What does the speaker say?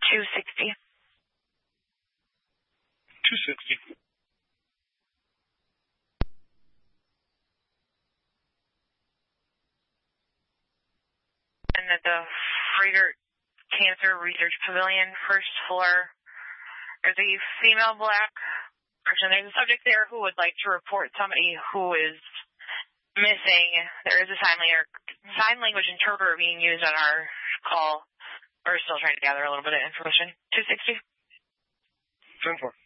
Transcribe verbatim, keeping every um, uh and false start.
two sixty. two sixty. And at the Freighter Cancer Research Pavilion, first floor, there's a female black person. There's a subject there who would like to report somebody who is missing. There is a sign language, sign language interpreter being used on our call. We're still trying to gather a little bit of information. two sixty. ten four.